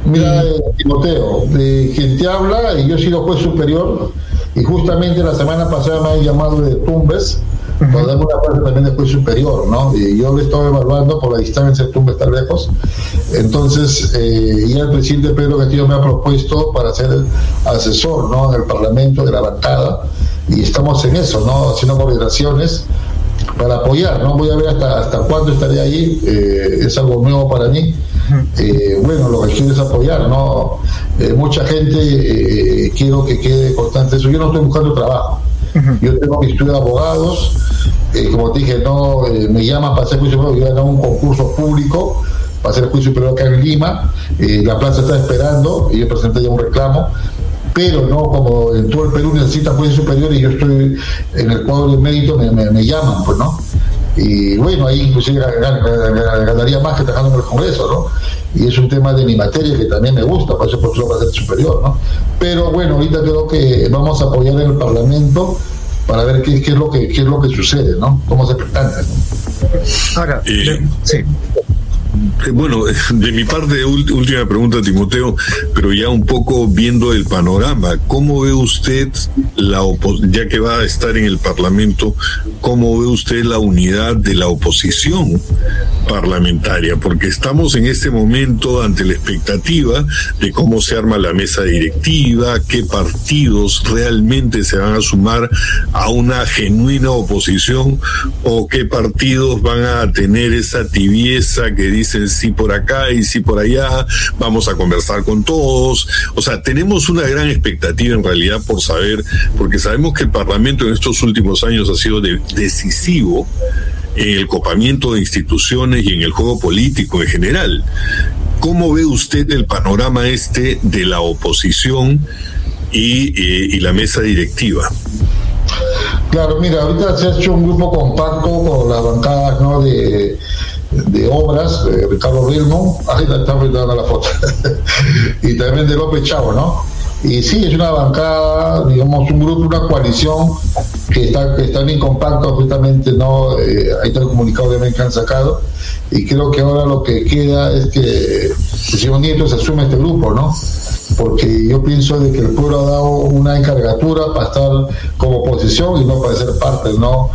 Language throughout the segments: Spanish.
Mira, Timoteo, quien te habla, yo he sido juez superior y justamente la semana pasada me han llamado de Tumbes para darme una parte también de juez superior, ¿no? Y yo lo estaba evaluando por la distancia de Tumbes tan lejos. Entonces, ya el presidente Pedro Castillo me ha propuesto para ser asesor, ¿no?, en el Parlamento de la bancada, y estamos en eso, ¿no?, haciendo coordinaciones para apoyar, ¿no? Voy a ver hasta cuándo estaré ahí, es algo nuevo para mí. Bueno, lo que quiero es apoyar, ¿no? Mucha gente, quiero que quede constante eso. Yo no estoy buscando trabajo. Yo tengo mi estudio de abogados, como te dije, no me llaman para hacer juicio superior. Yo he ganado un concurso público para hacer juicio superior acá en Lima, la plaza está esperando y yo presenté ya un reclamo, pero no, como en todo el Perú necesita juicio superior y yo estoy en el cuadro de mérito, me llaman, pues, ¿no? Y bueno, ahí inclusive ganaría más que trabajando en el Congreso, ¿no? Y es un tema de mi materia que también me gusta, por eso postulo para ser superior, ¿no? Pero bueno, ahorita creo que vamos a apoyar en el Parlamento para ver qué es lo que sucede, ¿no? Cómo se pretende, ¿no? Ahora, sí. Bueno, de mi parte, última pregunta, Timoteo, pero ya un poco viendo el panorama, ¿cómo ve usted, ya que va a estar en el Parlamento, cómo ve usted la unidad de la oposición parlamentaria? Porque estamos en este momento ante la expectativa de cómo se arma la mesa directiva, qué partidos realmente se van a sumar a una genuina oposición o qué partidos van a tener esa tibieza que dicen sí por acá y sí por allá, vamos a conversar con todos. O sea, tenemos una gran expectativa en realidad por saber, porque sabemos que el Parlamento en estos últimos años ha sido decisivo en el copamiento de instituciones y en el juego político en general. ¿Cómo ve usted el panorama de la oposición y la mesa directiva? Claro, mira, ahorita se ha hecho un grupo compacto con las bancadas, ¿no?, de Obras, Ricardo Vilmo, ahí estamos dando la foto, y también de López Chavo, ¿no? Y sí, es una bancada, digamos, un grupo, una coalición que está bien compacto, justamente, ¿no? Ahí está el comunicado que han sacado, y creo que ahora lo que queda es que el señor Nieto se asume este grupo, ¿no? Porque yo pienso de que el pueblo ha dado una encargatura para estar como oposición y no para ser parte, ¿no?,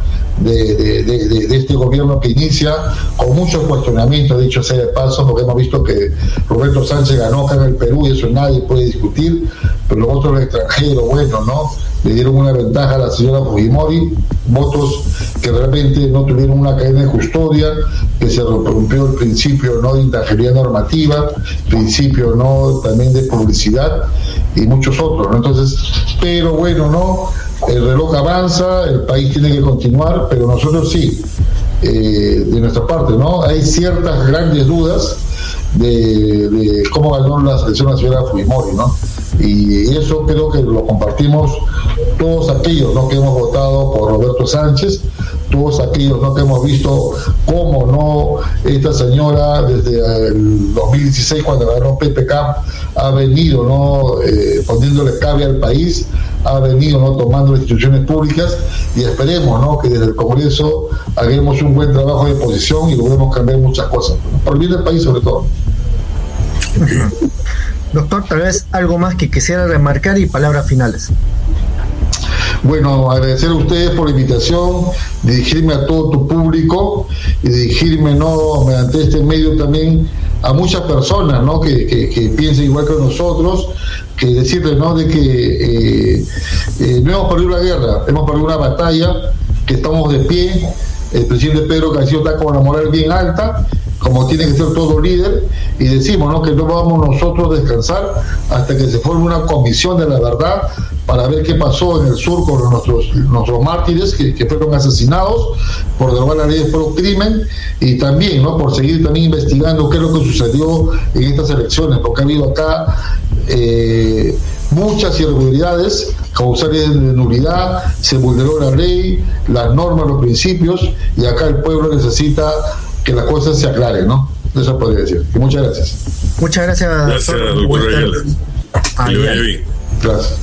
de este gobierno que inicia con muchos cuestionamientos, dicho sea de paso, porque hemos visto que Roberto Sánchez ganó acá en el Perú y eso nadie puede discutir, pero los votos del extranjero, bueno, ¿no?, le dieron una ventaja a la señora Fujimori, votos que realmente no tuvieron una cadena de custodia, que se rompió el principio, ¿no?, de intangibilidad normativa, principio, ¿no?, también de publicidad y muchos otros, ¿no? Entonces, pero bueno, ¿no?, el reloj avanza, el país tiene que continuar, pero nosotros sí, de nuestra parte, ¿no?, hay ciertas grandes dudas de cómo ganó la selección nacional Fujimori, ¿no? Y eso creo que lo compartimos todos aquellos, ¿no?, que hemos votado por Roberto Sánchez, todos aquellos, ¿no?, que hemos visto cómo, ¿no?, esta señora desde el 2016, cuando ganó PPK, ha venido, ¿no?, poniéndole cabe al país, ha venido, ¿no?, tomando las instituciones públicas, y esperemos, ¿no?, que desde el Congreso hagamos un buen trabajo de oposición y logremos cambiar muchas cosas, ¿no?, por el bien del país sobre todo. Doctor, tal vez algo más que quisiera remarcar y palabras finales. Bueno, agradecer a ustedes por la invitación, dirigirme a todo tu público y dirigirme, ¿no?, mediante este medio también a muchas personas, ¿no?, que piensen igual que nosotros, que decirles, ¿no?, de que no hemos perdido la guerra, hemos perdido una batalla, que estamos de pie. El presidente Pedro Castillo está con la moral bien alta, como tiene que ser todo líder, y decimos, ¿no?, que no vamos nosotros a descansar hasta que se forme una comisión de la verdad para ver qué pasó en el sur con nuestros mártires que fueron asesinados por derogar la ley de fuero crimen, y también, ¿no?, por seguir también investigando qué es lo que sucedió en estas elecciones, porque ha habido acá muchas irregularidades causales de nulidad, se vulneró la ley, las normas, los principios, y acá el pueblo necesita que las cosas se aclaren, ¿no? Eso podría decir. Y muchas gracias. Muchas gracias, doctor Ayala. Gracias.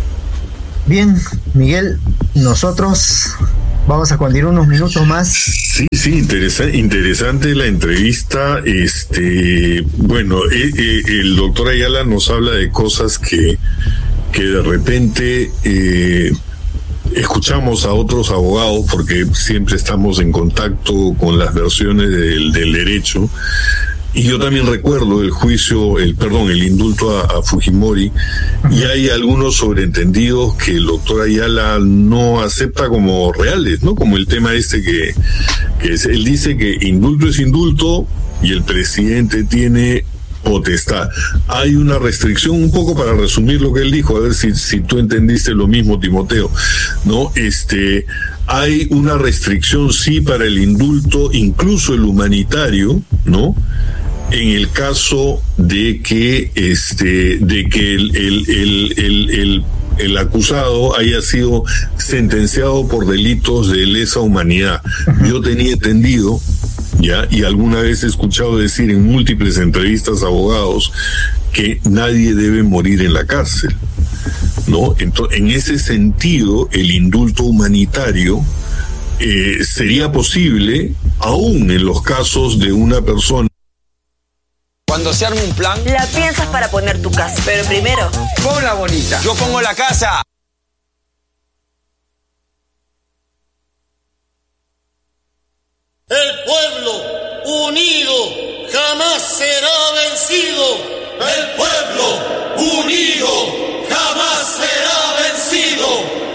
Bien, Miguel, nosotros vamos a continuar unos minutos más Sí, interesante la entrevista. Bueno, el doctor Ayala nos habla de cosas que de repente escuchamos a otros abogados, porque siempre estamos en contacto con las versiones del derecho. Y yo también recuerdo el juicio, el indulto a Fujimori, y hay algunos sobreentendidos que el doctor Ayala no acepta como reales, ¿no? Como el tema que él dice que indulto es indulto y el presidente tiene potestad. Hay una restricción, un poco para resumir lo que él dijo, a ver si tú entendiste lo mismo, Timoteo, ¿no? Hay una restricción, sí, para el indulto, incluso el humanitario, ¿no? En el caso de que el acusado haya sido sentenciado por delitos de lesa humanidad. Yo tenía entendido, ya, y alguna vez he escuchado decir en múltiples entrevistas a abogados, que nadie debe morir en la cárcel, ¿no? Entonces, en ese sentido, el indulto humanitario sería posible aún en los casos de una persona. Cuando se arma un plan, la piensas para poner tu casa. Pero primero, ponla bonita. Yo pongo la casa. El pueblo unido jamás será vencido. El pueblo unido jamás será vencido.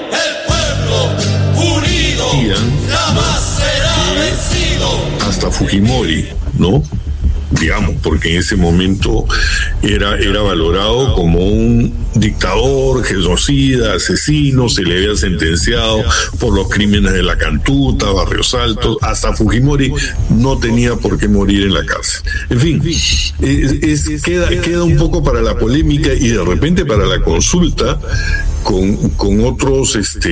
El pueblo unido jamás será vencido. Hasta Fujimori, ¿no? Digamos, porque en ese momento era valorado como un dictador, genocida, asesino, se le había sentenciado por los crímenes de la Cantuta, Barrios Altos. Hasta Fujimori no tenía por qué morir en la cárcel. En fin, queda un poco para la polémica y de repente para la consulta con otros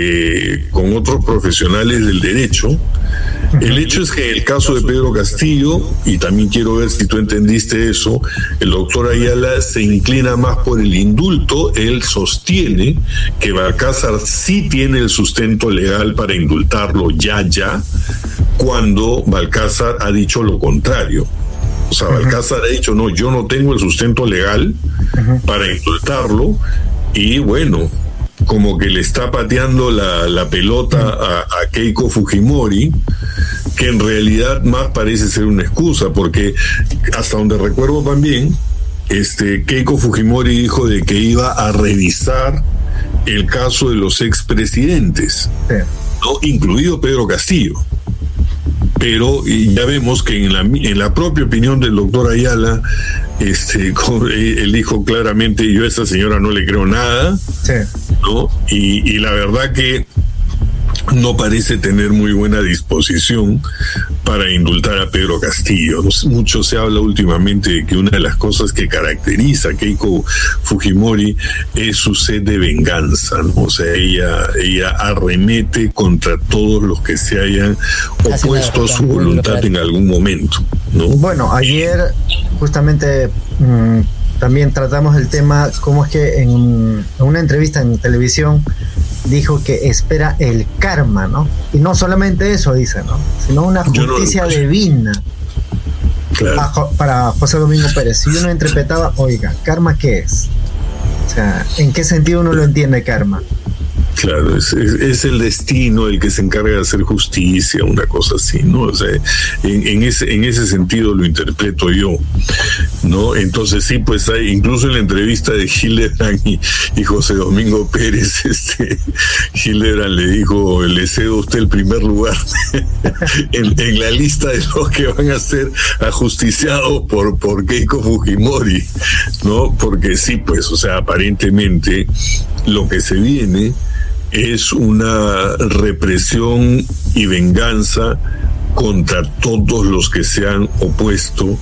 profesionales del derecho. El hecho es que en el caso de Pedro Castillo, y también quiero ver si tú entendiste eso, el doctor Ayala se inclina más por el indulto. Él sostiene que Balcázar sí tiene el sustento legal para indultarlo ya, cuando Balcázar ha dicho lo contrario. O sea, Balcázar ha dicho, no, yo no tengo el sustento legal para indultarlo, y bueno, como que le está pateando la pelota a Keiko Fujimori, que en realidad más parece ser una excusa, porque hasta donde recuerdo también, Keiko Fujimori dijo de que iba a revisar el caso de los expresidentes, ¿no? Incluido Pedro Castillo. Pero ya vemos que en la propia opinión del doctor Ayala, él dijo claramente, yo a esa señora no le creo nada, ¿no? Y la verdad que no parece tener muy buena disposición para indultar a Pedro Castillo. Mucho se habla últimamente de que una de las cosas que caracteriza a Keiko Fujimori es su sed de venganza, ¿no? O sea, ella arremete contra todos los que se hayan opuesto a su voluntad en algún momento, ¿no? Bueno, ayer justamente también tratamos el tema, cómo es que en una entrevista en televisión dijo que espera el karma, ¿no? Y no solamente eso dice, ¿no? Sino una justicia divina. Claro. Para José Domingo Pérez. Si uno interpretaba, oiga, ¿karma qué es? O sea, ¿en qué sentido uno lo entiende karma? Claro, es el destino el que se encarga de hacer justicia, una cosa así, ¿no? O sea, en ese sentido lo interpreto yo, ¿no? Entonces sí, pues hay, incluso en la entrevista de Hildebrand y José Domingo Pérez, Hildebrand le dijo, le cedo a usted el primer lugar en la lista de los que van a ser ajusticiados por Keiko Fujimori, ¿no? Porque sí, pues, o sea, aparentemente lo que se viene es una represión y venganza contra todos los que se han opuesto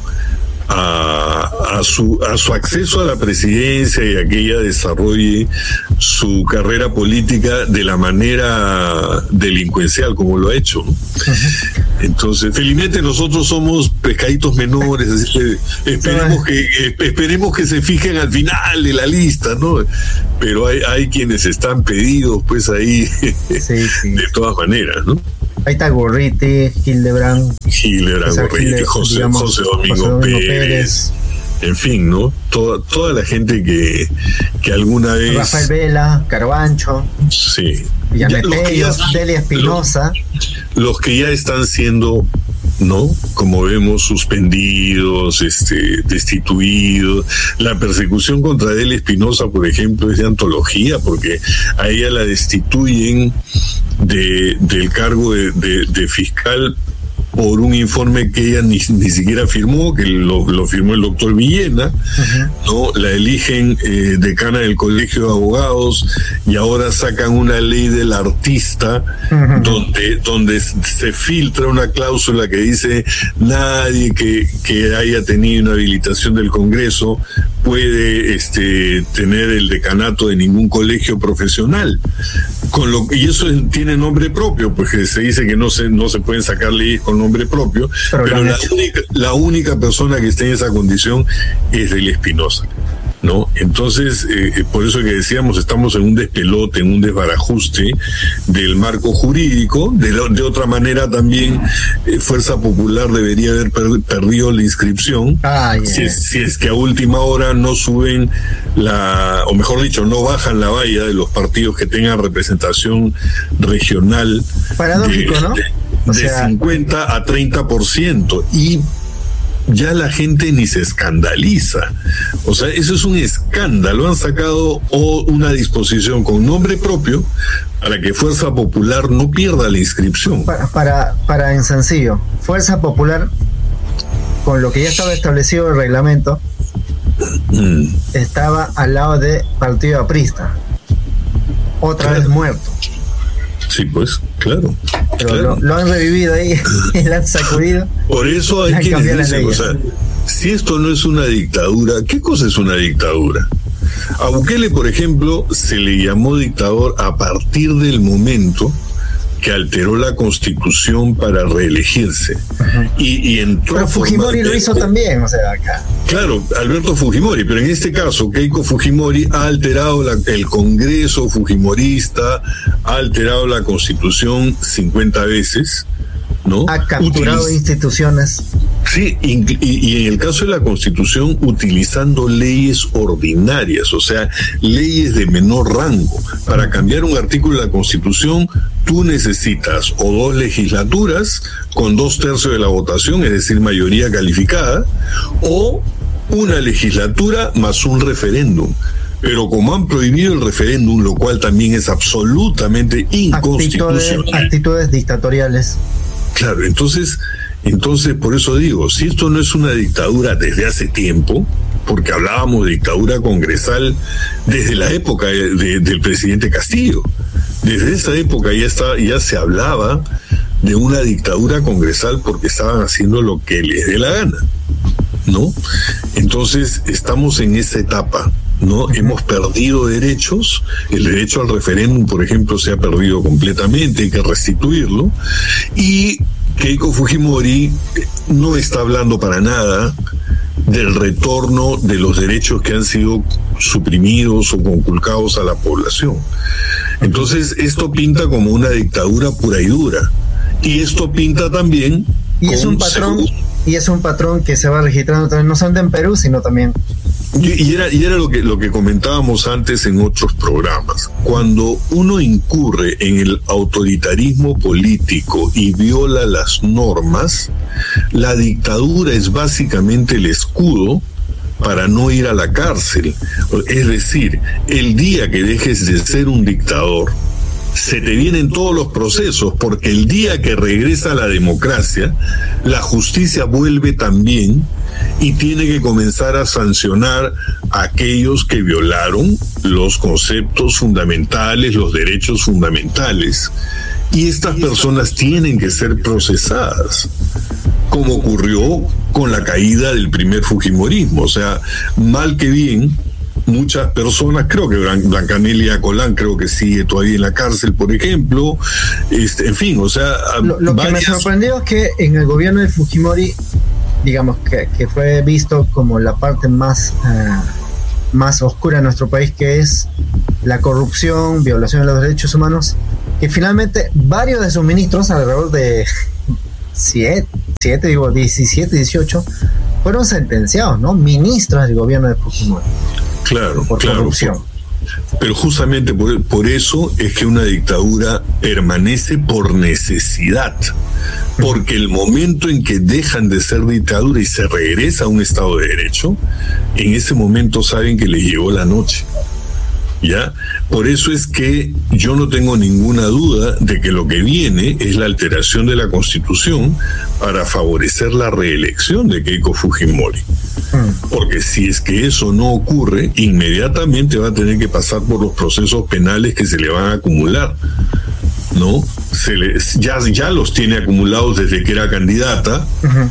a su acceso a la presidencia y a que ella desarrolle su carrera política de la manera delincuencial como lo ha hecho, ¿no? Entonces, felizmente nosotros somos pescaditos menores, así que esperemos que se fijen al final de la lista, ¿no? Pero hay quienes están pedidos, pues ahí, de todas maneras, ¿no? Ahí está Gorriti, Hildebrand, Gorriti, José Domingo Pérez. En fin, ¿no? Toda la gente que alguna vez... Rafael Vela, Carbancho. Sí. Villametello, Delia Espinosa. Los que ya están siendo, ¿no? Como vemos, suspendidos, destituidos. La persecución contra Delia Espinosa, por ejemplo, es de antología, porque a ella la destituyen del cargo de fiscal por un informe que ella ni siquiera firmó, que lo firmó el doctor Villena, ¿no? La eligen decana del Colegio de Abogados y ahora sacan una ley del artista donde se filtra una cláusula que dice nadie que haya tenido una habilitación del Congreso puede tener el decanato de ningún colegio profesional. Y eso tiene nombre propio, porque se dice que no se pueden sacar leyes con nombre propio, pero la única persona que está en esa condición es Delia Espinosa, ¿no? Entonces, por eso que decíamos, estamos en un despelote, en un desbarajuste del marco jurídico. De otra manera también Fuerza Popular debería haber perdido la inscripción si es que a última hora no suben o mejor dicho, no bajan la valla de los partidos que tengan representación regional. Paradójico, ¿no? De 50 a 30%, y ya la gente ni se escandaliza. O sea, eso es un escándalo. Han sacado una disposición con nombre propio para que Fuerza Popular no pierda la inscripción. Para en sencillo, Fuerza Popular, con lo que ya estaba establecido el reglamento, estaba al lado de Partido Aprista, otra vez muerto. Sí, pues, claro. Pero lo han revivido ahí y lo han sacudido. Por eso hay quienes dicen, o sea, si esto no es una dictadura, ¿qué cosa es una dictadura? A Bukele, por ejemplo, se le llamó dictador a partir del momento que alteró la Constitución para reelegirse. Y entró. Pero Fujimori lo hizo también, o sea, acá. Claro, Alberto Fujimori, pero en este caso Keiko Fujimori ha alterado el Congreso fujimorista, ha alterado la Constitución 50 veces, ¿no? Ha capturado instituciones. Sí, y en el caso de la Constitución, utilizando leyes ordinarias, o sea, leyes de menor rango. Para cambiar un artículo de la Constitución, tú necesitas o 2 legislaturas con 2/3 de la votación, es decir, mayoría calificada, o una legislatura más un referéndum. Pero como han prohibido el referéndum, lo cual también es absolutamente inconstitucional. Actitudes dictatoriales. Claro, entonces, por eso digo, si esto no es una dictadura desde hace tiempo, porque hablábamos de dictadura congresal desde la época del presidente Castillo, desde esa época ya se hablaba de una dictadura congresal porque estaban haciendo lo que les dé la gana, ¿no? Entonces, estamos en esa etapa, ¿no? Hemos perdido derechos. El derecho al referéndum, por ejemplo, se ha perdido completamente, hay que restituirlo. Y Keiko Fujimori no está hablando para nada del retorno de los derechos que han sido suprimidos o conculcados a la población. Entonces, esto pinta como una dictadura pura y dura. Y esto pinta también... Y es un patrón que se va registrando también, no solamente en Perú, sino también... Y era lo que comentábamos antes en otros programas. Cuando uno incurre en el autoritarismo político y viola las normas, la dictadura es básicamente el escudo para no ir a la cárcel. Es decir, el día que dejes de ser un dictador, se te vienen todos los procesos, porque el día que regresa la democracia, la justicia vuelve también y tiene que comenzar a sancionar a aquellos que violaron los conceptos fundamentales, los derechos fundamentales. Y estas personas tienen que ser procesadas, como ocurrió con la caída del primer fujimorismo. O sea, mal que bien, muchas personas, creo que Blanca Amelia Colán creo que sigue todavía en la cárcel, por ejemplo, en fin, o sea... Lo que me sorprendió es que en el gobierno de Fujimori, digamos que fue visto como la parte más oscura de nuestro país, que es la corrupción, violación de los derechos humanos, Y finalmente, varios de sus ministros, alrededor de 17, 18, fueron sentenciados, ¿no? Ministros del gobierno de Fujimori. Claro, por corrupción. Pero justamente por eso es que una dictadura permanece por necesidad. Porque el momento en que dejan de ser dictadura y se regresa a un Estado de Derecho, en ese momento saben que les llegó la noche. ¿Ya? Por eso es que yo no tengo ninguna duda de que lo que viene es la alteración de la Constitución para favorecer la reelección de Keiko Fujimori. Porque si es que eso no ocurre, inmediatamente va a tener que pasar por los procesos penales que se le van a acumular, ¿no? Ya los tiene acumulados desde que era candidata,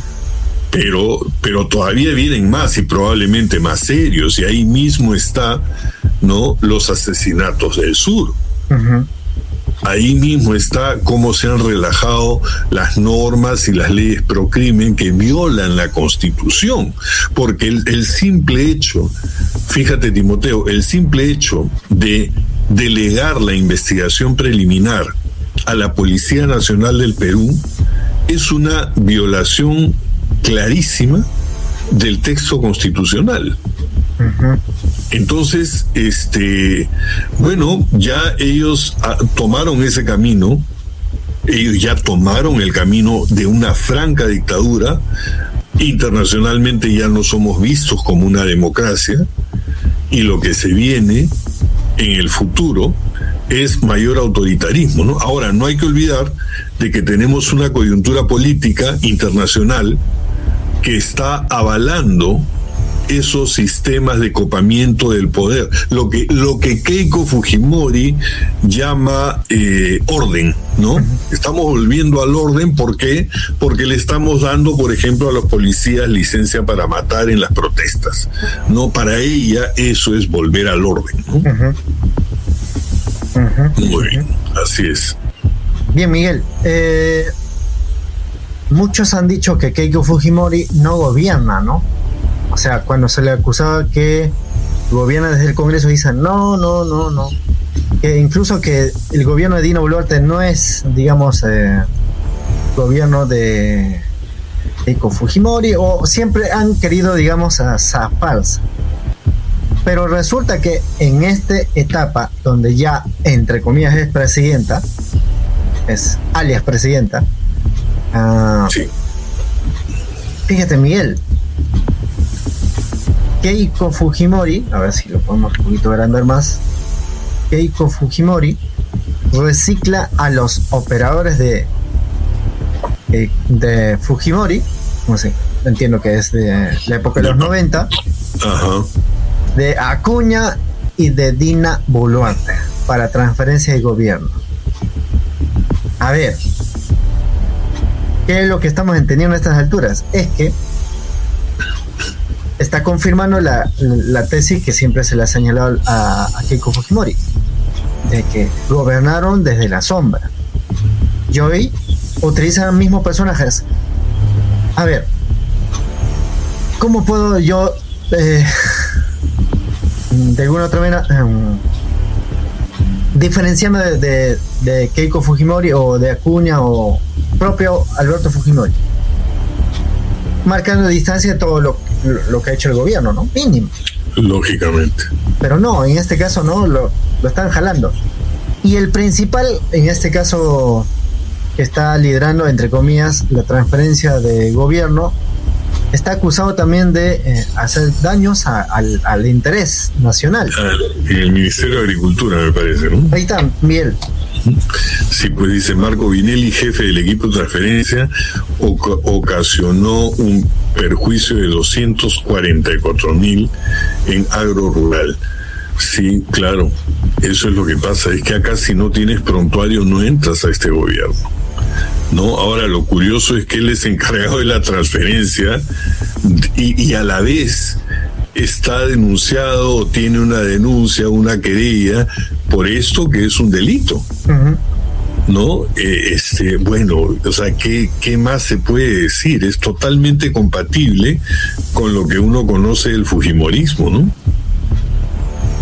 pero todavía vienen más y probablemente más serios, y ahí mismo está, ¿no?, los asesinatos del sur. Ahí mismo está cómo se han relajado las normas y las leyes pro crimen que violan la Constitución, porque el simple hecho, fíjate Timoteo, el simple hecho de delegar la investigación preliminar a la Policía Nacional del Perú es una violación clarísima del texto constitucional. Entonces, bueno, ya ellos tomaron ese camino, ellos ya tomaron el camino de una franca dictadura. Internacionalmente ya no somos vistos como una democracia, y lo que se viene en el futuro es mayor autoritarismo, ¿no? Ahora, no hay que olvidar de que tenemos una coyuntura política internacional que está avalando esos sistemas de copamiento del poder, lo que Keiko Fujimori llama orden, ¿no? Estamos volviendo al orden. ¿Por qué? Porque le estamos dando, por ejemplo, a los policías licencia para matar en las protestas, ¿no? Para ella eso es volver al orden, ¿no? Muy bien, así es. Bien, Miguel, muchos han dicho que Keiko Fujimori no gobierna, ¿no? O sea, cuando se le acusaba que gobierna desde el Congreso, dicen no. Que incluso que el gobierno de Dina Boluarte no es, digamos, gobierno de Keiko Fujimori, o siempre han querido, digamos, zafarse. Pero resulta que en esta etapa, donde ya, entre comillas, es presidenta, es alias presidenta, sí. Fíjate, Miguel, Keiko Fujimori, a ver si lo podemos un poquito agrandar más, Keiko Fujimori recicla a los operadores de Fujimori, no sé, entiendo que es de la época de los 90, de Acuña y de Dina Boluarte, para transferencia de gobierno. A ver, ¿qué es lo que estamos entendiendo a estas alturas? Es que está confirmando la tesis que siempre se le ha señalado a Keiko Fujimori, de que gobernaron desde la sombra. Y hoy utilizan los mismos personajes. A ver, ¿cómo puedo yo de alguna otra manera diferenciarme de Keiko Fujimori o de Acuña o propio Alberto Fujimori? Marcando distancia de todo lo que ha hecho el gobierno, ¿no? Mínimo. Lógicamente. Pero no, en este caso no, lo están jalando. Y el principal, en este caso, que está liderando, entre comillas, la transferencia de gobierno, está acusado también de hacer daños al interés nacional. En el Ministerio de Agricultura, me parece, ¿no? Ahí está, Miguel. Sí, pues dice Marco Vinelli, jefe del equipo de transferencia, ocasionó un perjuicio de 244.000 en agro rural. Sí, claro, eso es lo que pasa, es que acá si no tienes prontuario no entras a este gobierno, ¿no? Ahora lo curioso es que él es encargado de la transferencia y a la vez está denunciado o tiene una denuncia, una querella por esto que es un delito. ¿No? Bueno, o sea, ¿qué más se puede decir? Es totalmente compatible con lo que uno conoce del fujimorismo, ¿no?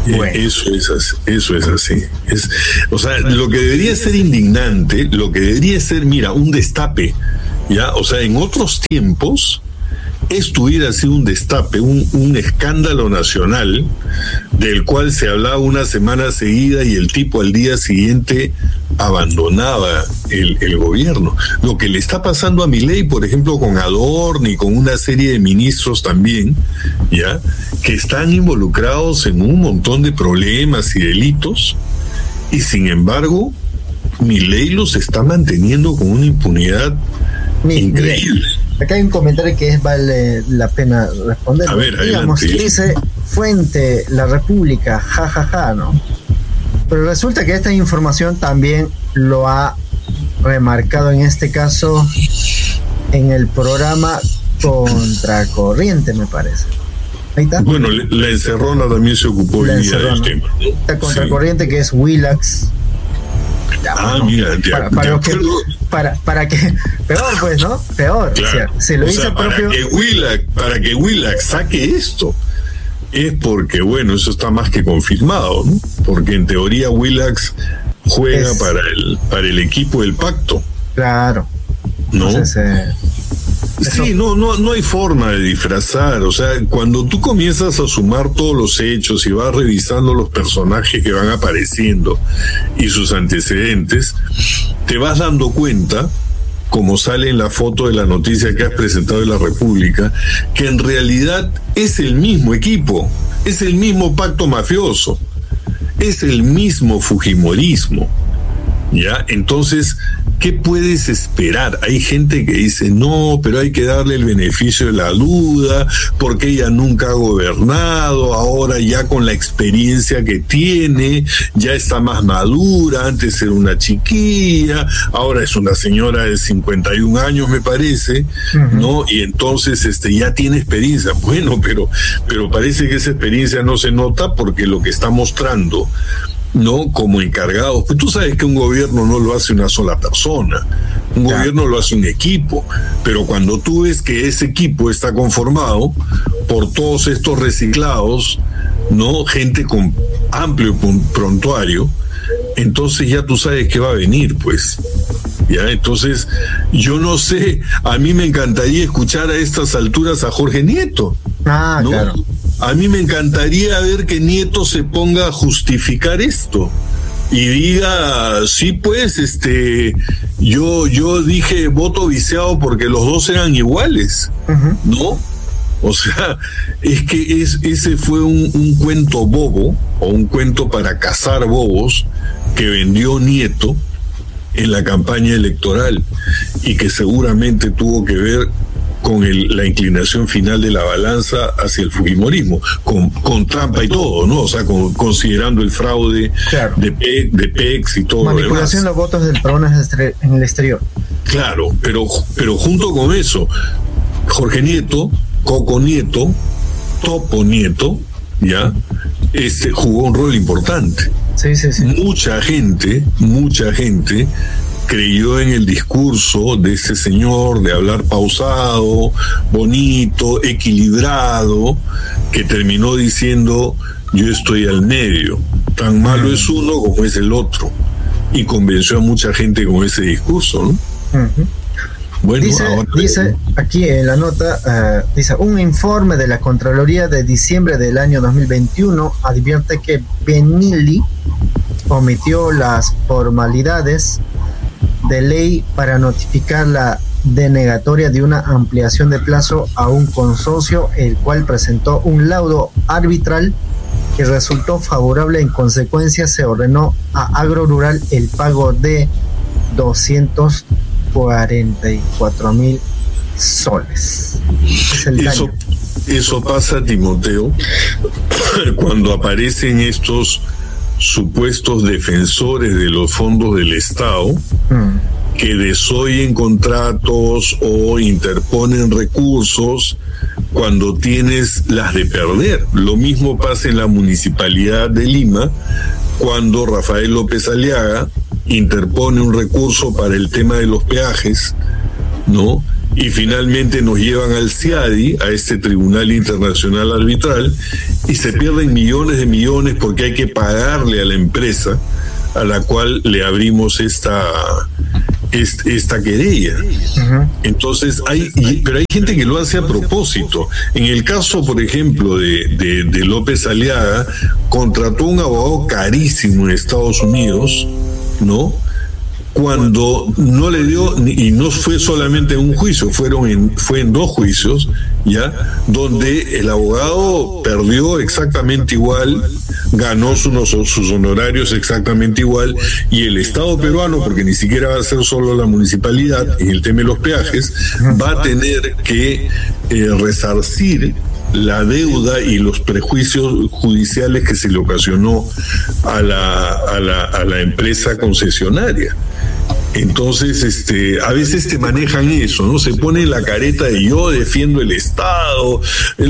Bueno. Eso es así. O sea, lo que debería ser indignante, lo que debería ser, mira, un destape, ¿ya? O sea, en otros tiempos, esto hubiera sido un destape, un escándalo nacional, del cual se hablaba una semana seguida y el tipo al día siguiente abandonaba el gobierno. Lo que le está pasando a Milei, por ejemplo, con Adorno y con una serie de ministros también, ¿ya? Que están involucrados en un montón de problemas y delitos, y sin embargo, Milei los está manteniendo con una impunidad increíble. Acá hay un comentario que vale la pena responder. A ver, digamos, adelante. dice Fuente, La República, jajaja, ¿no? Pero resulta que esta información también lo ha remarcado en este caso en el programa Contracorriente, me parece. Ahí está. Bueno, la encerrona también se ocupó hoy día del tema, ¿no? Esta Contracorriente, sí, que es Willax. Mira, para que peor, pues, ¿no? Peor. Claro. O sea, se lo dice el propio. Para que Willax saque esto, es porque, bueno, eso está más que confirmado, ¿no? Porque en teoría Willax juega para el equipo del pacto. Claro. ¿No? Entonces, sí, no hay forma de disfrazar. O sea, cuando tú comienzas a sumar todos los hechos y vas revisando los personajes que van apareciendo y sus antecedentes, te vas dando cuenta, como sale en la foto de la noticia que has presentado de La República, que en realidad es el mismo equipo, es el mismo pacto mafioso, es el mismo fujimorismo. ¿Ya? Entonces, ¿qué puedes esperar? Hay gente que dice, no, pero hay que darle el beneficio de la duda, porque ella nunca ha gobernado, ahora ya con la experiencia que tiene, ya está más madura, antes era una chiquilla, ahora es una señora de 51 años, me parece, ¿no? Y entonces ya tiene experiencia. Bueno, pero parece que esa experiencia no se nota porque lo que está mostrando, ¿no? Como encargados, pues tú sabes que un gobierno no lo hace una sola persona, un gobierno lo hace un equipo, pero cuando tú ves que ese equipo está conformado por todos estos reciclados, ¿no? Gente con amplio prontuario, entonces ya tú sabes que va a venir, pues. Ya, entonces, yo no sé, a mí me encantaría escuchar a estas alturas a Jorge Nieto, ¿no? Claro. A mí me encantaría ver que Nieto se ponga a justificar esto y diga, sí, pues, yo dije voto viciado porque los dos eran iguales, ¿no? O sea, es que ese fue un cuento bobo, o un cuento para cazar bobos, que vendió Nieto en la campaña electoral y que seguramente tuvo que ver con la inclinación final de la balanza hacia el fujimorismo, con trampa y todo, ¿no? O sea, considerando el fraude, claro, de PEX y todo. Manipulación de los votos del PRON en el exterior. Claro, pero junto con eso, Jorge Nieto, Coco Nieto, Topo Nieto, ¿ya? Jugó un rol importante. Sí. Mucha gente creyó en el discurso de ese señor de hablar pausado, bonito, equilibrado, que terminó diciendo, yo estoy al medio, tan malo es uno como es el otro, y convenció a mucha gente con ese discurso, ¿no? Bueno, dice aquí en la nota, dice, un informe de la Contraloría de diciembre del año 2021 advierte que Benilli omitió las formalidades de ley para notificar la denegatoria de una ampliación de plazo a un consorcio, el cual presentó un laudo arbitral que resultó favorable. En consecuencia, se ordenó a Agrorural el pago de 244,000 soles. Es el daño. Eso pasa, Timoteo, cuando aparecen estos supuestos defensores de los fondos del Estado que desoyen contratos o interponen recursos cuando tienes las de perder. Lo mismo pasa en la Municipalidad de Lima, cuando Rafael López Aliaga interpone un recurso para el tema de los peajes, ¿no? y finalmente nos llevan al CIADI, a este Tribunal Internacional Arbitral, y se pierden millones de millones porque hay que pagarle a la empresa a la cual le abrimos esta querella. Entonces pero hay gente que lo hace a propósito. En el caso, por ejemplo, de López Aliaga, contrató un abogado carísimo en Estados Unidos, ¿no? Cuando no le dio, y no fue solamente en un juicio, fue en 2 juicios, ya, donde el abogado perdió exactamente igual, ganó sus honorarios exactamente igual, y el Estado peruano, porque ni siquiera va a ser solo la municipalidad en el tema de los peajes, va a tener que resarcir la deuda y los prejuicios judiciales que se le ocasionó a la empresa concesionaria. Entonces, a veces te manejan eso, ¿no? Se pone la careta de yo defiendo el Estado,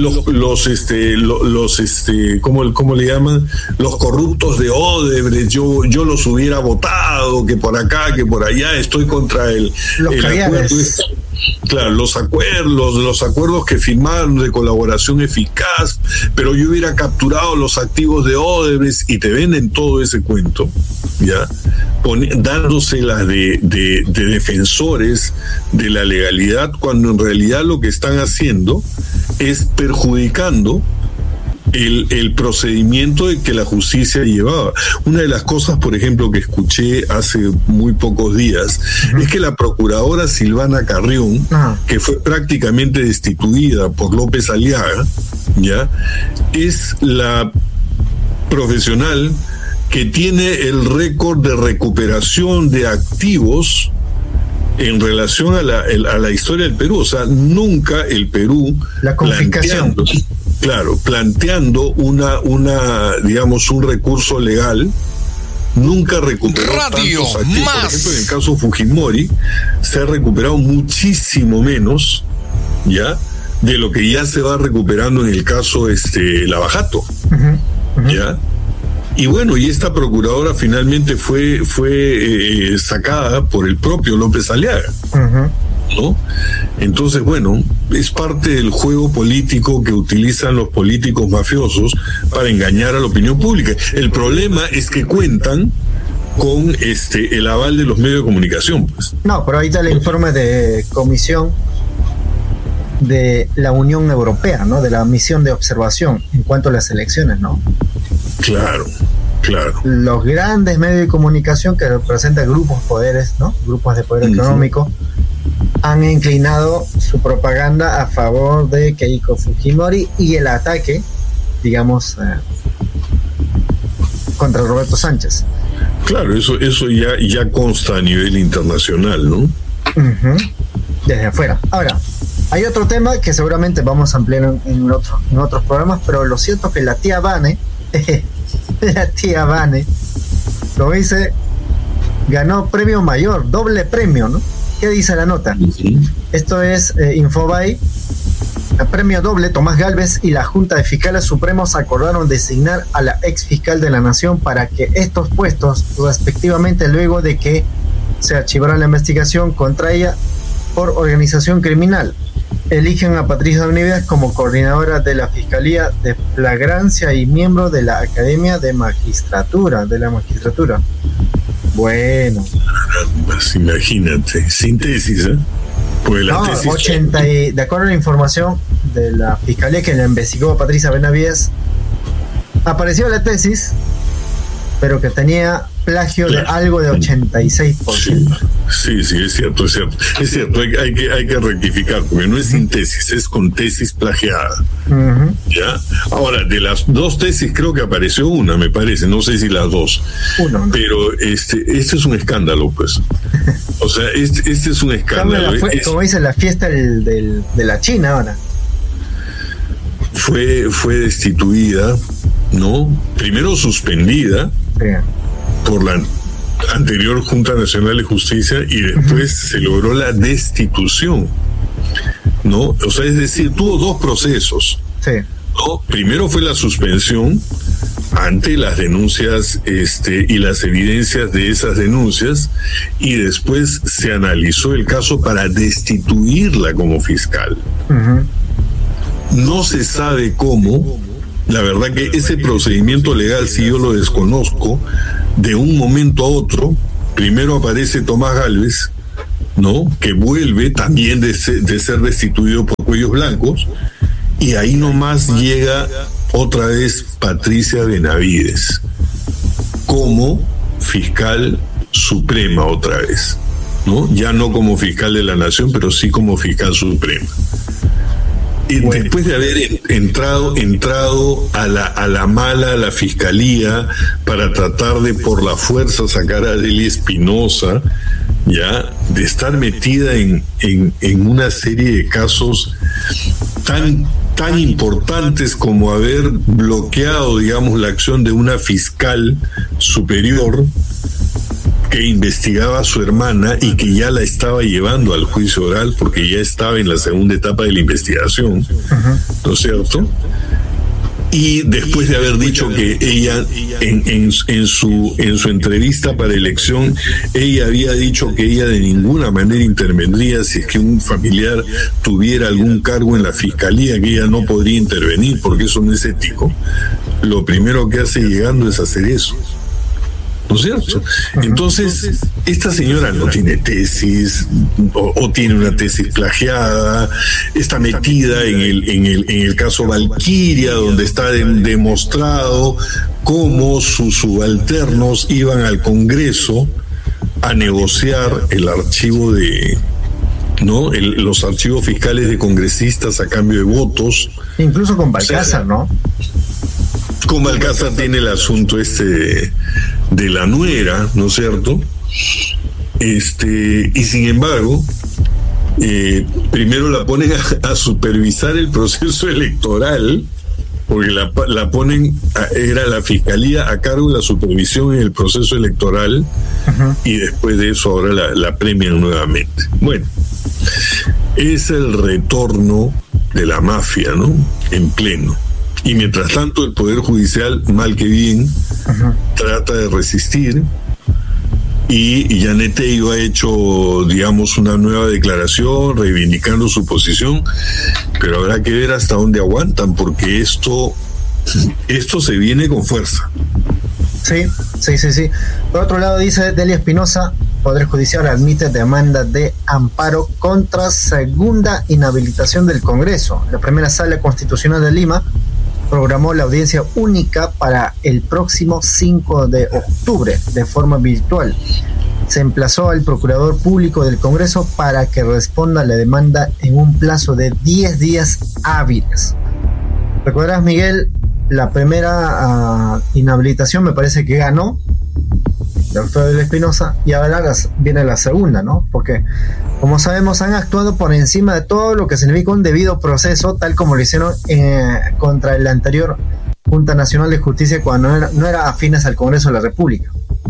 ¿cómo le llaman? Los corruptos de Odebrecht, yo los hubiera votado, que por acá, que por allá, estoy contra el acuerdo. Claro, los acuerdos que firmaron de colaboración eficaz, pero yo hubiera capturado los activos de Odebrecht, y te venden todo ese cuento, ¿ya? Dándoselas de defensores de la legalidad, cuando en realidad lo que están haciendo es perjudicando el procedimiento que la justicia llevaba. Una de las cosas, por ejemplo, que escuché hace muy pocos días, es que la procuradora Silvana Carrión, que fue prácticamente destituida por López Aliaga, ¿ya?, es la profesional que tiene el récord de recuperación de activos en relación a la historia del Perú. O sea, nunca el Perú, la confiscación, planteando digamos, un recurso legal, nunca recuperó tantos activos. Por ejemplo, en el caso Fujimori se ha recuperado muchísimo menos, ¿ya?, de lo que ya se va recuperando en el caso Lavajato, ¿ya? Y bueno, y esta procuradora finalmente fue sacada por el propio López Aliaga, ¿no? Entonces, bueno, es parte del juego político que utilizan los políticos mafiosos para engañar a la opinión pública. El problema es que cuentan con el aval de los medios de comunicación, pues. No, pero ahí está el informe de comisión de la Unión Europea, ¿no? De la misión de observación en cuanto a las elecciones, ¿no? Claro. Los grandes medios de comunicación que representan grupos de poder económico han inclinado su propaganda a favor de Keiko Fujimori y el ataque, digamos, contra Roberto Sánchez. Claro, eso ya consta a nivel internacional, ¿no? Desde afuera. Ahora, hay otro tema que seguramente vamos a ampliar en otros programas, pero lo cierto es que la tía Vane, como dice, ganó premio mayor, doble premio, ¿no? ¿Qué dice la nota? Esto es Infobae. El premio doble, Tomás Gálvez y la Junta de Fiscales Supremos acordaron designar a la ex fiscal de la Nación para que estos puestos, respectivamente, luego de que se archivara la investigación contra ella por organización criminal, eligen a Patricia Unives como coordinadora de la Fiscalía de Flagrancia y miembro de la Academia de Magistratura, Bueno. Pues imagínate, sin tesis, ¿eh? Pues la tesis... de acuerdo a la información de la Fiscalía que le investigó a Patricia Benavides, apareció la tesis, pero que tenía plagio de algo de 86%. Sí, es cierto. Hay que rectificar, porque no es sin tesis, es con tesis plagiada. ¿Ya? Ahora, de las 2 tesis creo que apareció una, me parece, no sé si las 2. Uno, ¿no? Pero este es un escándalo, pues. O sea, este es un escándalo. Como dice, la fiesta de la China ahora. Fue destituida, ¿no? Primero suspendida por la anterior Junta Nacional de Justicia y después se logró la destitución, ¿no? O sea, es decir, tuvo 2 procesos. Sí. ¿No? Primero fue la suspensión ante las denuncias y las evidencias de esas denuncias, y después se analizó el caso para destituirla como fiscal. No se sabe cómo. La verdad que ese procedimiento legal, si yo lo desconozco, de un momento a otro, primero aparece Tomás Gálvez, ¿no?, que vuelve también de ser destituido por Cuellos Blancos, y ahí nomás llega otra vez Patricia Benavides como fiscal suprema otra vez, ¿no? Ya no como fiscal de la nación, pero sí como fiscal suprema. Y después de haber entrado a la mala a la fiscalía para tratar de por la fuerza sacar a Delia Espinosa, ya, de estar metida en una serie de casos tan importantes como haber bloqueado, digamos, la acción de una fiscal superior que investigaba a su hermana y que ya la estaba llevando al juicio oral porque ya estaba en la segunda etapa de la investigación, ¿no es cierto? Y después de haber dicho que ella en su entrevista para elección, ella había dicho que ella de ninguna manera intervendría si es que un familiar tuviera algún cargo en la fiscalía, que ella no podría intervenir porque eso no es ético. Lo primero que hace llegando es hacer eso, ¿no es cierto? Entonces, esta señora no tiene tesis o tiene una tesis plagiada, está metida en el caso Valquiria, donde está demostrado cómo sus subalternos iban al Congreso a negociar el archivo los archivos fiscales de congresistas a cambio de votos. Incluso con Balcázar, ¿no? Con Balcázar tiene el asunto de la nuera, ¿no es cierto? Y sin embargo, primero la ponen a supervisar el proceso electoral, porque la ponen, era la fiscalía a cargo de la supervisión en el proceso electoral, y después de eso ahora la premian nuevamente. Bueno, es el retorno de la mafia, ¿no?, en pleno. Y mientras tanto el Poder Judicial, mal que bien, trata de resistir, y Janet Tello ha hecho, digamos, una nueva declaración reivindicando su posición, pero habrá que ver hasta dónde aguantan, porque esto se viene con fuerza. Sí. Por otro lado, dice Delia Espinosa, Poder Judicial admite demanda de amparo contra segunda inhabilitación del Congreso. La primera Sala Constitucional de Lima programó la audiencia única para el próximo 5 de octubre de forma virtual. Se emplazó al Procurador Público del Congreso para que responda a la demanda en un plazo de 10 días hábiles. ¿Recuerdas, Miguel? La primera inhabilitación me parece que ganó el doctor Delia Espinosa, y ahora viene la segunda, ¿no? Porque, como sabemos, han actuado por encima de todo lo que significa un debido proceso, tal como lo hicieron contra la anterior Junta Nacional de Justicia cuando no era afines al Congreso de la República.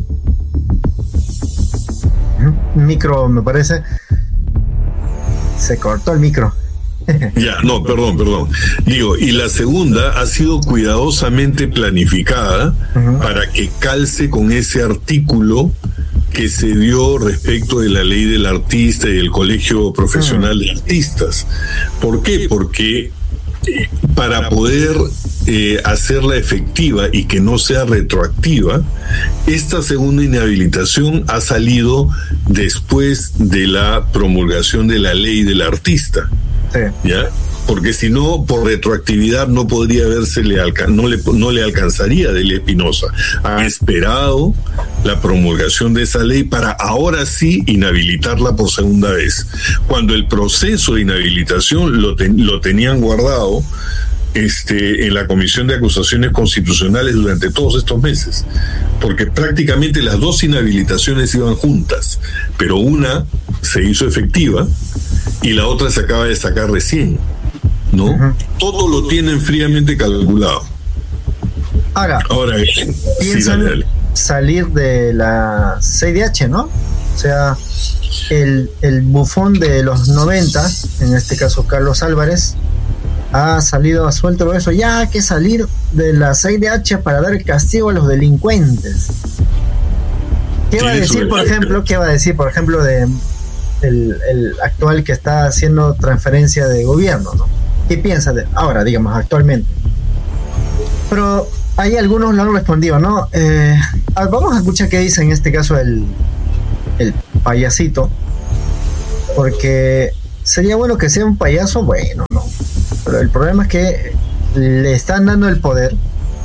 Micro, me parece. Se cortó el micro. Ya, no, perdón. Digo, y la segunda ha sido cuidadosamente planificada para que calce con ese artículo que se dio respecto de la ley del artista y del Colegio Profesional de Artistas. ¿Por qué? Porque para poder hacerla efectiva y que no sea retroactiva, esta segunda inhabilitación ha salido después de la promulgación de la ley del artista. Sí. ¿Ya? Porque si no, por retroactividad no podría no le alcanzaría a Delia Espinosa. Ha esperado la promulgación de esa ley para ahora sí inhabilitarla por segunda vez, cuando el proceso de inhabilitación lo tenían guardado en la Comisión de Acusaciones Constitucionales durante todos estos meses, porque prácticamente las dos inhabilitaciones iban juntas, pero una se hizo efectiva y la otra se acaba de sacar recién, ¿no? Todo lo tienen fríamente calculado. Ahora piensan salir de la CIDH, ¿no? O sea, el bufón de los 90, en este caso Carlos Álvarez, ha salido a suelto eso. Ya hay que salir de la CIDH para dar el castigo a los delincuentes. ¿Qué va a decir, por ejemplo, de el actual que está haciendo transferencia de gobierno, ¿no? ¿Qué piensa de ahora, digamos, actualmente? Pero ahí algunos lo han respondido, ¿no? Vamos a escuchar qué dice en este caso el payasito, porque sería bueno que sea un payaso bueno, ¿no? Pero el problema es que le están dando el poder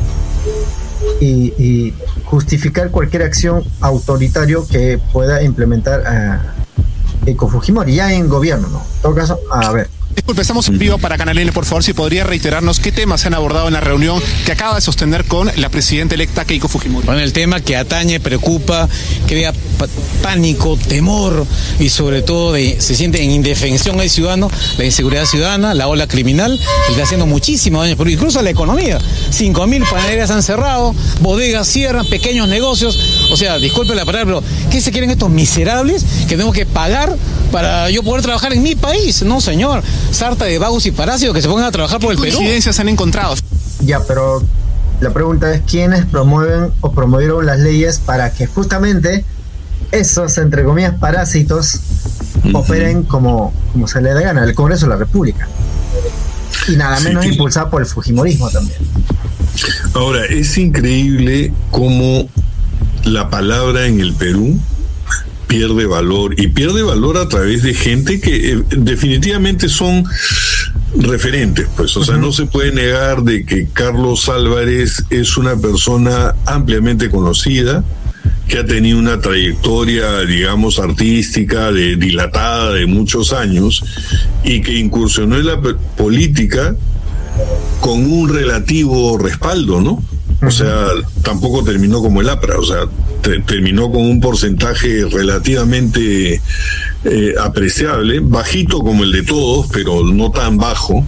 y justificar cualquier acción autoritario que pueda implementar a Keiko Fujimori ya en gobierno, ¿no? En todo caso, a ver. Disculpe, estamos en vivo para Canal N, por favor, si podría reiterarnos qué temas se han abordado en la reunión que acaba de sostener con la presidenta electa Keiko Fujimori. Bueno, el tema que atañe, preocupa, crea pánico, temor y sobre todo se siente en indefensión al ciudadano, la inseguridad ciudadana, la ola criminal, que está haciendo muchísimo daño, pero incluso a la economía. 5.000 panaderías han cerrado, bodegas cierran, pequeños negocios. O sea, disculpe la palabra, pero ¿qué se quieren estos miserables que tengo que pagar para yo poder trabajar en mi país? No, señor. Sarta de vagos y parásitos que se pongan a trabajar por el Perú. Coincidencias han encontrado. Ya, pero la pregunta es quiénes promueven o promovieron las leyes para que justamente esos, entre comillas, parásitos operen como se le dé gana, el Congreso de la República. Y nada menos impulsado por el fujimorismo también. Ahora, es increíble cómo la palabra en el Perú pierde valor, y pierde valor a través de gente que definitivamente son referentes, pues, o sea, no se puede negar de que Carlos Álvarez es una persona ampliamente conocida, que ha tenido una trayectoria, digamos, artística dilatada de muchos años, y que incursionó en la política con un relativo respaldo, ¿no? O sea, tampoco terminó como el APRA, o sea, terminó con un porcentaje relativamente apreciable, bajito como el de todos, pero no tan bajo.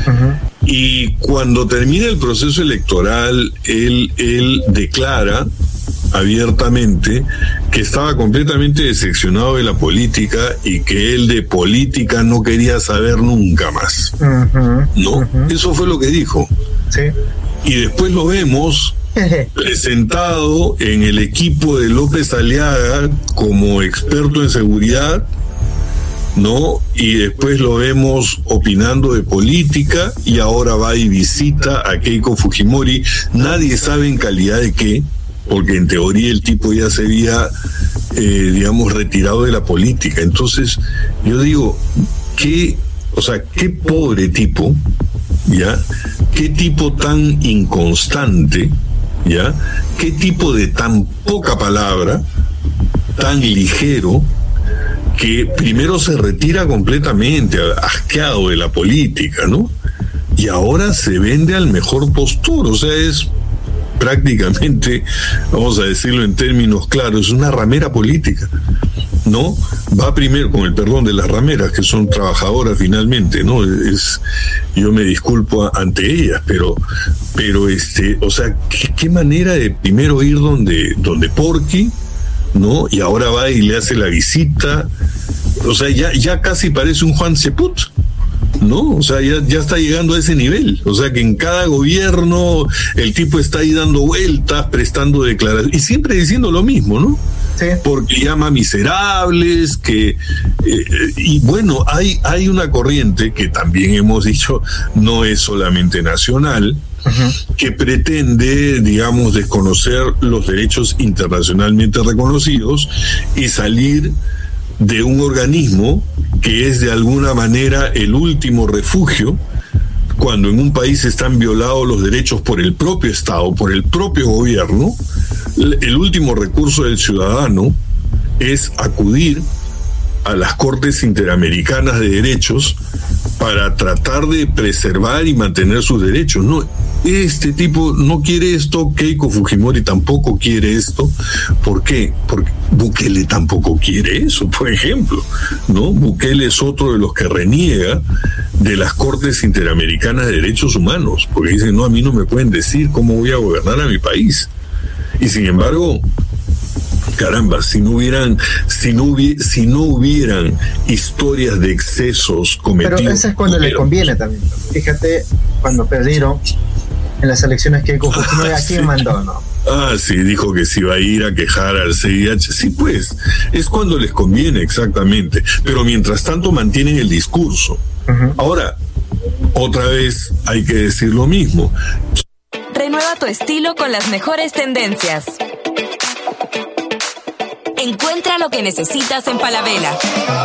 Y cuando termina el proceso electoral, él declara abiertamente que estaba completamente decepcionado de la política y que él de política no quería saber nunca más. ¿No? Eso fue lo que dijo. Sí. Y después lo vemos presentado en el equipo de López Aliaga como experto en seguridad, ¿no? Y después lo vemos opinando de política, y ahora va y visita a Keiko Fujimori. Nadie sabe en calidad de qué, porque en teoría el tipo ya se había, digamos, retirado de la política. Entonces, yo digo, qué pobre tipo, ¿ya? Qué tipo tan inconstante, ¿ya? Qué tipo de tan poca palabra, tan ligero, que primero se retira completamente, asqueado de la política, ¿no? Y ahora se vende al mejor postor, o sea, es prácticamente, vamos a decirlo en términos claros, es una ramera política, ¿no? Va primero, con el perdón de las rameras, que son trabajadoras finalmente, ¿no? Yo me disculpo ante ellas, pero o sea, qué manera de primero ir donde Porky, ¿no? Y ahora va y le hace la visita, o sea, ya casi parece un Juan Ceput, ¿no? O sea, ya está llegando a ese nivel. O sea, que en cada gobierno el tipo está ahí dando vueltas, prestando declaraciones, y siempre diciendo lo mismo, ¿no? Sí. Porque llama miserables, y bueno, hay una corriente que también hemos dicho no es solamente nacional, que pretende, digamos, desconocer los derechos internacionalmente reconocidos y salir de un organismo que es de alguna manera el último refugio cuando en un país están violados los derechos por el propio Estado, por el propio gobierno. El último recurso del ciudadano es acudir a las Cortes Interamericanas de Derechos para tratar de preservar y mantener sus derechos. No, este tipo no quiere esto, Keiko Fujimori tampoco quiere esto. ¿Por qué? Porque Bukele tampoco quiere eso, por ejemplo, ¿no? Bukele es otro de los que reniega de las Cortes Interamericanas de Derechos Humanos, porque dicen, no, a mí no me pueden decir cómo voy a gobernar a mi país. Y sin embargo, caramba, si no hubieran historias de excesos cometidos. Pero eso es cuando le conviene también. Fíjate, cuando perdieron en las elecciones que Keiko Fujimori, ¿a quién mandó, no? Sí, dijo que se iba a ir a quejar al CIDH. Sí, pues, es cuando les conviene, exactamente. Pero mientras tanto mantienen el discurso. Ahora, otra vez hay que decir lo mismo. Renueva tu estilo con las mejores tendencias. Encuentra lo que necesitas en Falabella.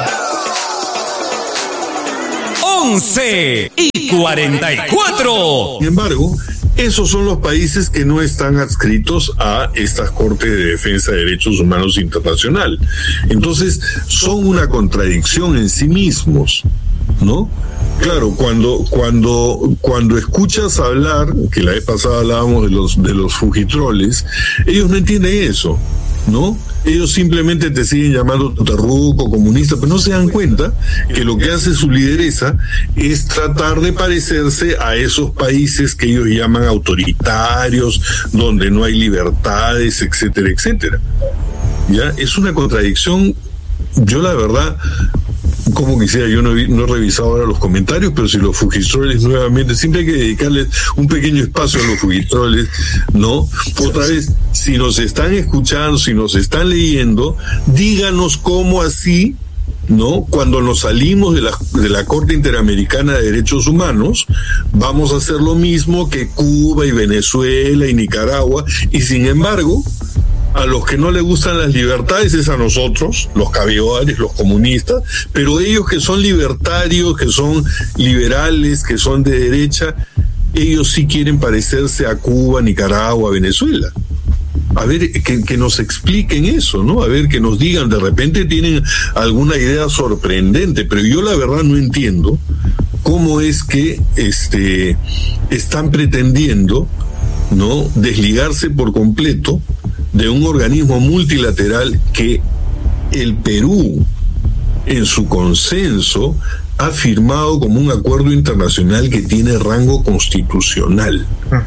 11:44. Sin embargo, esos son los países que no están adscritos a estas Cortes de Defensa de Derechos Humanos Internacional. Entonces, son una contradicción en sí mismos, ¿no? Claro, cuando escuchas hablar, que la vez pasada hablábamos de los fujitroles, ellos no entienden eso, ¿no? Ellos simplemente te siguen llamando terruco, comunista, pero no se dan cuenta que lo que hace su lideresa es tratar de parecerse a esos países que ellos llaman autoritarios, donde no hay libertades, etcétera, etcétera. ¿Ya? Es una contradicción. Yo la verdad, como quisiera, yo no he revisado ahora los comentarios, pero si los fujitroles nuevamente, siempre hay que dedicarles un pequeño espacio a los fujitroles, ¿no? Otra vez, si nos están escuchando, si nos están leyendo, díganos cómo así, ¿no? Cuando nos salimos de la Corte Interamericana de Derechos Humanos, vamos a hacer lo mismo que Cuba y Venezuela y Nicaragua, y sin embargo, a los que no les gustan las libertades es a nosotros, los caviares, los comunistas, pero ellos que son libertarios, que son liberales, que son de derecha, ellos sí quieren parecerse a Cuba, Nicaragua, Venezuela. A ver, que nos expliquen eso, ¿no? A ver, que nos digan, de repente tienen alguna idea sorprendente, pero yo la verdad no entiendo cómo es que están pretendiendo, ¿no?, desligarse por completo de un organismo multilateral que el Perú, en su consenso, ha firmado como un acuerdo internacional que tiene rango constitucional.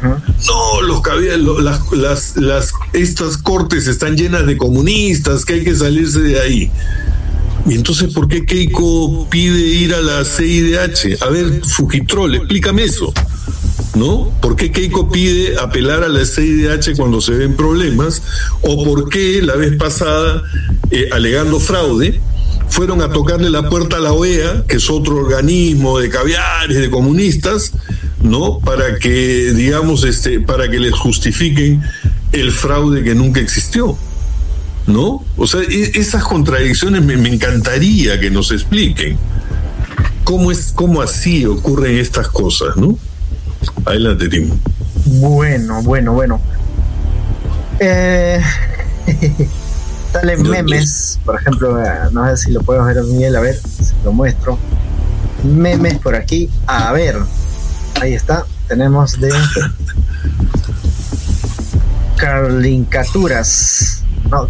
No, estas cortes están llenas de comunistas, que hay que salirse de ahí. Y entonces, ¿por qué Keiko pide ir a la CIDH? A ver, Fujitrol, explícame eso, ¿no? ¿Por qué Keiko pide apelar a la CIDH cuando se ven problemas? ¿O por qué la vez pasada, alegando fraude, fueron a tocarle la puerta a la OEA, que es otro organismo de caviares, de comunistas, ¿no? Para que, digamos, para que les justifiquen el fraude que nunca existió, ¿no? O sea, esas contradicciones me encantaría que nos expliquen cómo así ocurren estas cosas, ¿no? Adelante, Timo. Bueno. Salen memes, por ejemplo, no sé si lo puedes ver, Miguel, a ver, si lo muestro. Memes por aquí, a ver, ahí está, tenemos de Carlincaturas,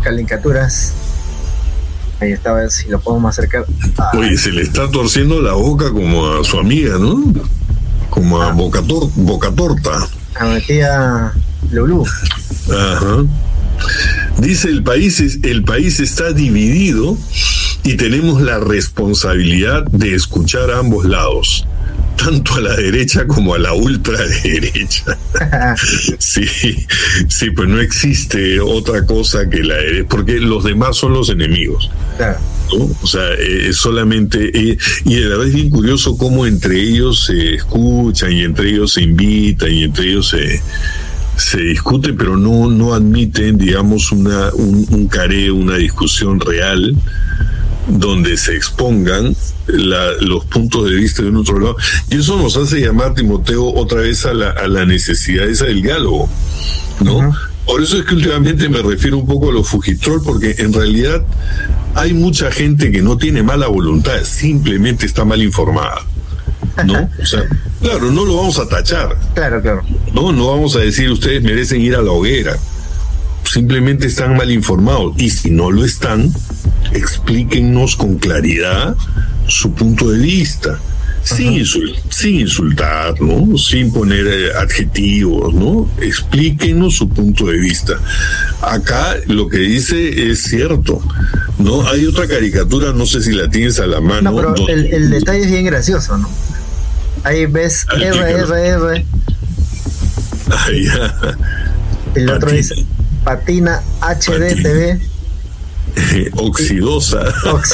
ahí está, a ver si lo podemos acercar. Oye, se le está torciendo la boca como a su amiga, ¿no? Como a Boca Torta. A mi tía Lulú. Ajá. Dice, el país está dividido y tenemos la responsabilidad de escuchar a ambos lados, tanto a la derecha como a la ultraderecha. Sí, pues no existe otra cosa que la derecha, porque los demás son los enemigos. Claro. ¿No? O sea, solamente, y la verdad es bien curioso cómo entre ellos se escuchan y entre ellos se invitan y entre ellos se discute, pero no admiten, digamos, un careo, una discusión real donde se expongan los puntos de vista de un otro lado. Y eso nos hace llamar, Timoteo, otra vez a la necesidad esa del diálogo, ¿no? Uh-huh. Por eso es que últimamente me refiero un poco a los fujitrol, porque en realidad hay mucha gente que no tiene mala voluntad, simplemente está mal informada, ¿no? O sea, claro, no lo vamos a tachar. Claro. No vamos a decir ustedes merecen ir a la hoguera. Simplemente están mal informados. Y si no lo están, explíquennos con claridad su punto de vista. sin insultar, ¿no? Sin poner adjetivos, ¿no? Explíquenos su punto de vista. Acá lo que dice es cierto, ¿no? Hay otra caricatura, no sé si la tienes a la mano. No, pero el detalle es bien gracioso, ¿no? Ahí ves RRR. Ahí ya. El otro dice Patina HD TV. Oxidosa.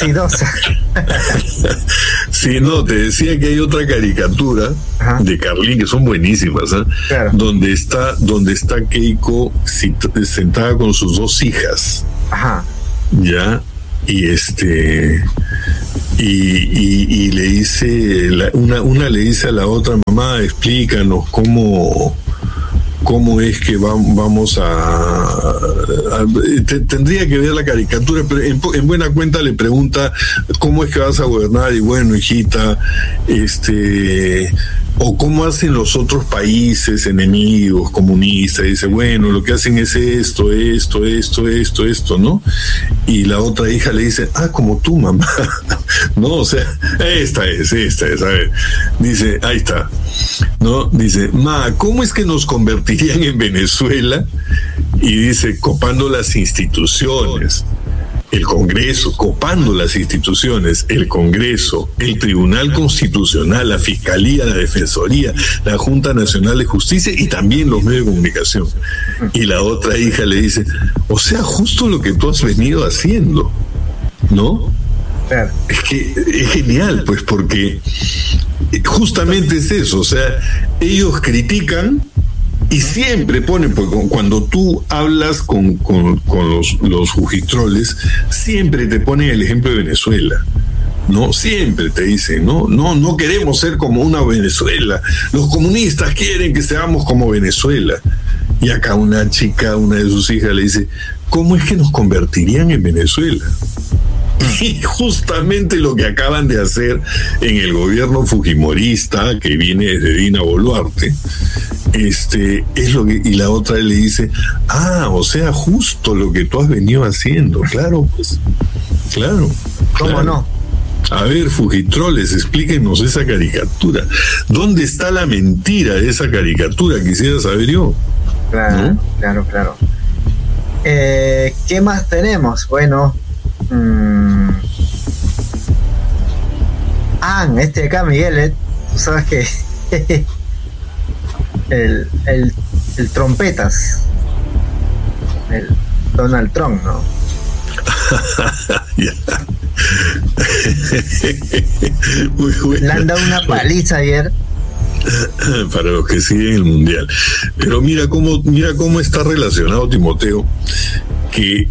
Sí, no, te decía que hay otra caricatura de Carlín que son buenísimas, ¿eh? Claro. donde está Keiko sentada con sus dos hijas. Ajá. Ya, y y le dice una le dice a la otra: mamá, explícanos cómo es que vamos tendría que ver la caricatura, pero en buena cuenta le pregunta cómo es que vas a gobernar, y bueno, hijita, o cómo hacen los otros países enemigos comunistas, y dice, bueno, lo que hacen es esto, ¿no? Y la otra hija le dice, como tú, mamá. No, o sea, esta es, a ver, dice, ahí está, ¿no? Dice, ¿cómo es que nos convertirían en Venezuela? Y dice, copando las instituciones, el Congreso, copando las instituciones, el Congreso, el Tribunal Constitucional, la Fiscalía, la Defensoría, la Junta Nacional de Justicia y también los medios de comunicación. Y la otra hija le dice, o sea, justo lo que tú has venido haciendo, ¿no? Claro. Es que es genial, pues, porque justamente es eso, o sea, ellos critican y siempre ponen, porque cuando tú hablas con los fujitroles, siempre te ponen el ejemplo de Venezuela, ¿no? Siempre te dicen, no queremos ser como una Venezuela, los comunistas quieren que seamos como Venezuela. Y acá una de sus hijas le dice, ¿cómo es que nos convertirían en Venezuela? Y justamente lo que acaban de hacer en el gobierno fujimorista, que viene desde Dina Boluarte, es lo que, y la otra le dice, o sea, justo lo que tú has venido haciendo. Claro, pues, claro. ¿Cómo no? A ver, fujitroles, explíquenos esa caricatura. ¿Dónde está la mentira de esa caricatura? Quisiera saber yo. Claro, ¿no? Claro. ¿Qué más tenemos? Bueno, de acá, Miguel, tú sabes que el trompetas, el Donald Trump, ¿no? Muy bueno. Le han dado una paliza ayer. Para los que siguen el mundial. Pero mira cómo está relacionado, Timoteo, que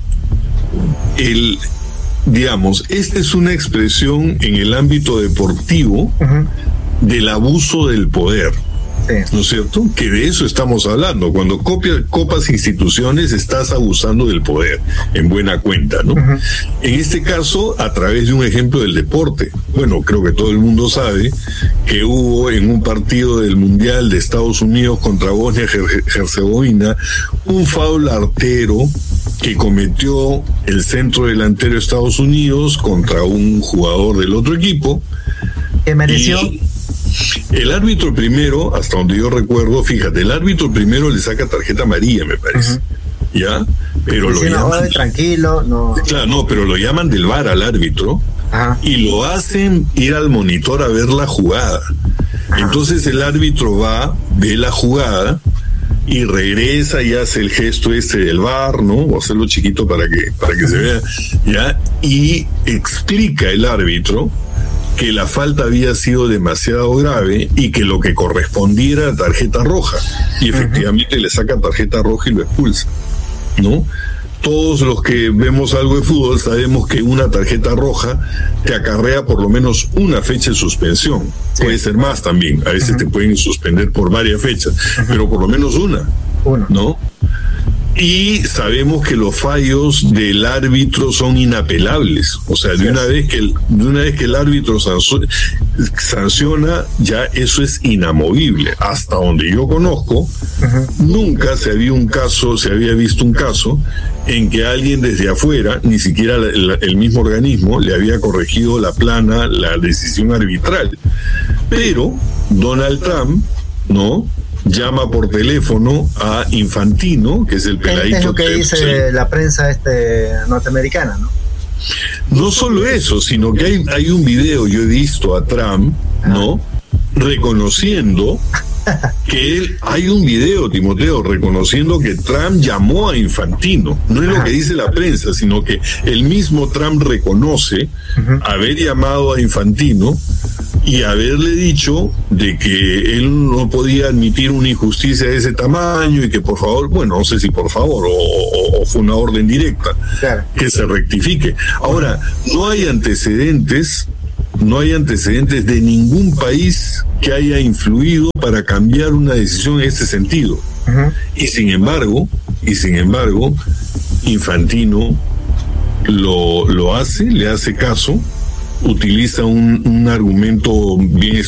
esta es una expresión en el ámbito deportivo del abuso del poder. Sí. ¿No es cierto? Que de eso estamos hablando. Cuando copas instituciones, estás abusando del poder, en buena cuenta, ¿no? En este caso, a través de un ejemplo del deporte. Bueno, creo que todo el mundo sabe que hubo en un partido del Mundial de Estados Unidos contra Bosnia-Herzegovina un foul artero que cometió el centro delantero de Estados Unidos contra un jugador del otro equipo. ¿Qué mereció? El árbitro primero, hasta donde yo recuerdo, fíjate, el árbitro primero le saca tarjeta amarilla, me parece. ¿Ya? Pero lo llaman, tranquilo, no. Claro, no, pero lo llaman del VAR al árbitro y lo hacen ir al monitor a ver la jugada. Entonces el árbitro ve la jugada y regresa y hace el gesto del VAR, ¿no? O hacerlo chiquito para que se vea, ¿ya? Y explica el árbitro que la falta había sido demasiado grave y que lo que correspondía era tarjeta roja, y efectivamente le saca tarjeta roja y lo expulsa, ¿no? Todos los que vemos algo de fútbol sabemos que una tarjeta roja te acarrea por lo menos una fecha de suspensión. Puede ser más también, a veces te pueden suspender por varias fechas, pero por lo menos una, ¿no? Y sabemos que los fallos del árbitro son inapelables. O sea, de una vez que el árbitro sanciona, ya eso es inamovible. Hasta donde yo conozco, nunca se había visto un caso en que alguien desde afuera, ni siquiera el mismo organismo, le había corregido la plana, la decisión arbitral. Pero Donald Trump, ¿no?, llama por teléfono a Infantino, que es el peladito. Es lo que dice la prensa norteamericana, ¿no? No solo eso, sino que hay un video, yo he visto a Trump, ¿no?, reconociendo que hay un video, Timoteo, reconociendo que Trump llamó a Infantino. No es lo que dice la prensa, sino que el mismo Trump reconoce haber llamado a Infantino y haberle dicho de que él no podía admitir una injusticia de ese tamaño y que por favor, bueno, no sé si por favor o fue una orden directa, que se rectifique. Ahora, no hay antecedentes de ningún país que haya influido para cambiar una decisión en este sentido. Y sin embargo, Infantino lo hace, le hace caso, utiliza un argumento bien